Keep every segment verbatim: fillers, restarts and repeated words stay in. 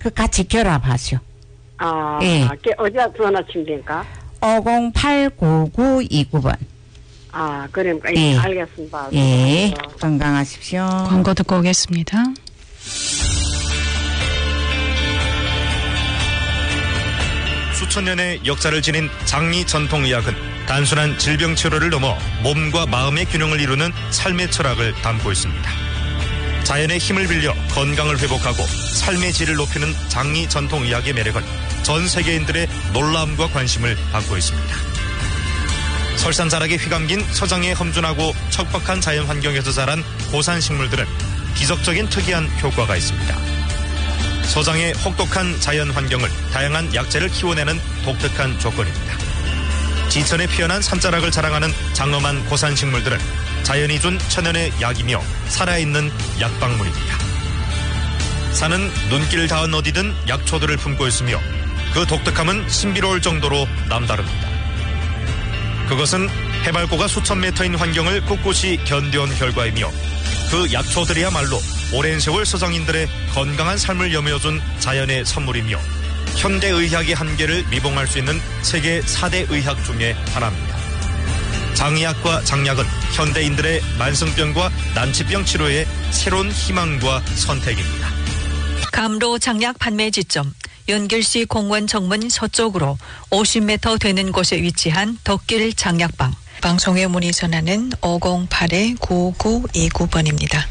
그 같이 결합하죠. 아, 예. 어디다 전화치면 됩니까? 오공팔 구구이구 번. 아, 그러니까 예. 알겠습니다. 예. 건강하십시오. 광고 듣고 오겠습니다. 수천 년의 역사를 지닌 장미 전통의학은 단순한 질병 치료를 넘어 몸과 마음의 균형을 이루는 삶의 철학을 담고 있습니다. 자연의 힘을 빌려 건강을 회복하고 삶의 질을 높이는 장미 전통의학의 매력은 전 세계인들의 놀라움과 관심을 받고 있습니다. 설산자락에 휘감긴 서장의 험준하고 척박한 자연 환경에서 자란 고산 식물들은 기적적인 특이한 효과가 있습니다. 서장의 혹독한 자연 환경을 다양한 약재를 키워내는 독특한 조건입니다. 지천에 피어난 산자락을 자랑하는 장엄한 고산 식물들은 자연이 준 천연의 약이며 살아있는 약방문입니다. 산은 눈길 닿은 어디든 약초들을 품고 있으며 그 독특함은 신비로울 정도로 남다릅니다. 그것은 해발고가 수천 미터인 환경을 꿋꿋이 견뎌온 결과이며 그 약초들이야말로 오랜 세월 서장인들의 건강한 삶을 여며준 자연의 선물이며 현대의학의 한계를 미봉할 수 있는 세계 사 대 의학 중에 하나입니다. 장의학과 장약은 현대인들의 만성병과 난치병 치료의 새로운 희망과 선택입니다. 감로 장약 판매 지점 연길시 공원 정문 서쪽으로 오십 미터 되는 곳에 위치한 덕길 장약방. 방송에 문의 전화는 오공팔 구구이구 번입니다.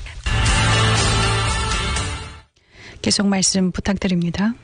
계속 말씀 부탁드립니다.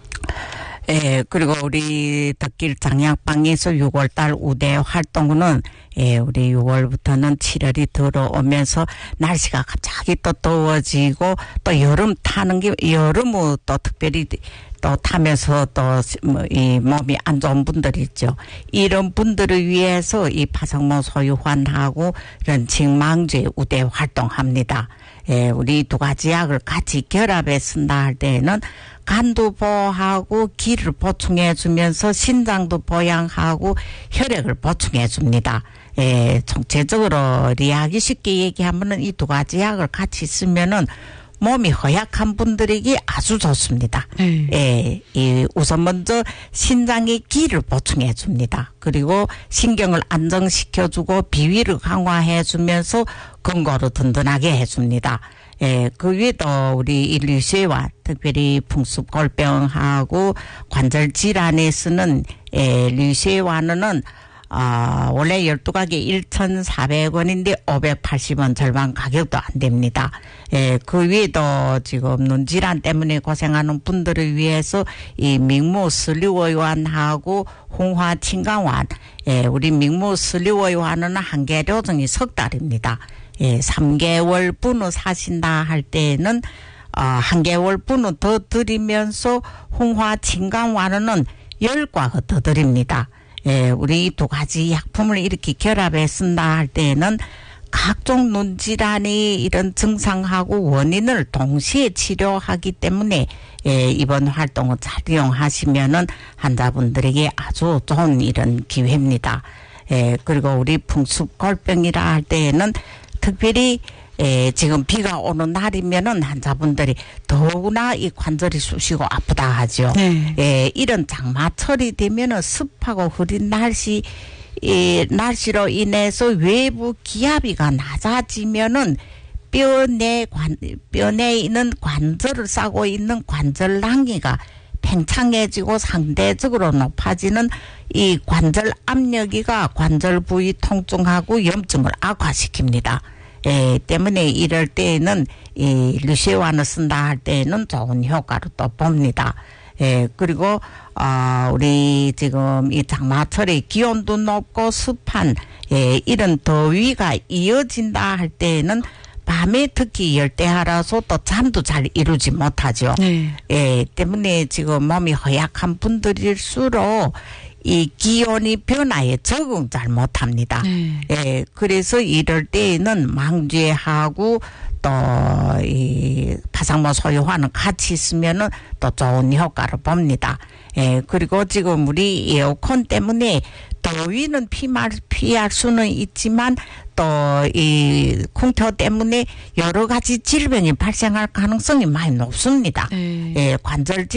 예, 그리고 우리 덕길 장약방에서 유월달 우대 활동은 예, 우리 유월부터는 칠월이 들어오면서 날씨가 갑자기 또 더워지고 또 여름 타는 게 여름은 또 특별히 또 타면서 또 이 몸이 안 좋은 분들이 있죠. 이런 분들을 위해서 이 파상모 소유환하고 이런 징망제 우대 활동합니다. 예, 우리 두 가지 약을 같이 결합해 쓴다 할 때에는 간도 보호하고 기를 보충해 주면서 신장도 보양하고 혈액을 보충해 줍니다. 예, 총체적으로 리하기 쉽게 얘기하면은 이 두 가지 약을 같이 쓰면은 몸이 허약한 분들에게 아주 좋습니다. 음. 예, 이 우선 먼저 신장의 기를 보충해 줍니다. 그리고 신경을 안정시켜주고 비위를 강화해 주면서 근거로 든든하게 해줍니다. 예, 그 위에도 우리 일류쇠와 특별히 풍습골병하고 관절 질환에 쓰는 예, 류쇠와는 아, 원래 열두 가게 천사백 원인데 오백팔십 원 절반 가격도 안 됩니다. 예, 그 위에도 지금 눈질환 때문에 고생하는 분들을 위해서 이 민무 슬리워유환하고 홍화清강환, 예, 우리 민무 슬리워유환은 한개 요정이 석 달입니다. 예, 삼 개월 분을 사신다 할 때는 어, 한 개월 분을 더 드리면서 홍화清강환은 열 과가 더 드립니다. 예, 우리 두 가지 약품을 이렇게 결합해 쓴다 할 때에는 각종 눈질환이 이런 증상하고 원인을 동시에 치료하기 때문에 예, 이번 활동을 잘 이용하시면은 환자분들에게 아주 좋은 이런 기회입니다. 예, 그리고 우리 풍습골병이라 할 때에는 특별히 예, 지금 비가 오는 날이면은 환자분들이 더구나 이 관절이 쑤시고 아프다 하죠. 네. 예, 이런 장마철이 되면은 습하고 흐린 날씨, 이 날씨로 인해서 외부 기압이가 낮아지면은 뼈내 관, 뼈내에 있는 관절을 싸고 있는 관절 낭이가 팽창해지고 상대적으로 높아지는 이 관절 압력이가 관절 부위 통증하고 염증을 악화시킵니다. 예, 때문에 이럴 때에는 이 류쇠환을 쓴다 할 때에는 좋은 효과를 또 봅니다. 예, 그리고 어, 우리 지금 이 장마철에 기온도 높고 습한 예, 이런 더위가 이어진다 할 때에는 밤에 특히 열대야라서 또 잠도 잘 이루지 못하죠. 네. 예, 때문에 지금 몸이 허약한 분들일수록 이 기온이 변화에 적응 잘 못합니다. 네. 예, 그래서 이럴 때에는 망죄하고 또 이 파상모 소유화는 같이 있으면은 또 좋은 효과를 봅니다. 예, 그리고 지금 우리 에어컨 때문에 더위는 피할, 피할 수는 있지만 또 이空调 때문에 여러 가지 질병이 발생할 가능성이 많이 높습니다. 네. 예, 관절